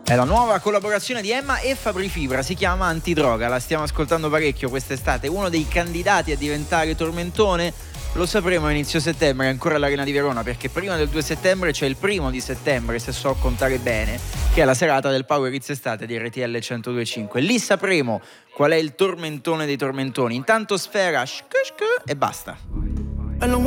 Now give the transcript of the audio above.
È la nuova collaborazione di Emma e Fabri Fibra, si chiama Antidroga, la stiamo ascoltando parecchio quest'estate, uno dei candidati a diventare tormentone. Lo sapremo a inizio settembre, ancora all'Arena di Verona, perché prima del 2 settembre c'è il 1 settembre, se so contare bene, che è la serata del Power Hits Estate di RTL 102.5. Lì sapremo qual è il tormentone dei tormentoni. Intanto Sfera, e basta.